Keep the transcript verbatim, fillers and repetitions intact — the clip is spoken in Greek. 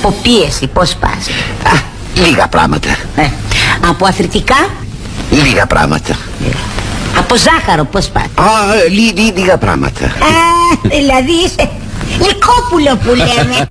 Από πίεση πώς πας? Α, λίγα πράγματα. ε, Από αθλητικά? Λίγα πράγματα. Από ζάχαρο πώς πας? Α, λί, λί, λίγα πράγματα. Α, δηλαδή είσαι λυκόπουλο που λέμε.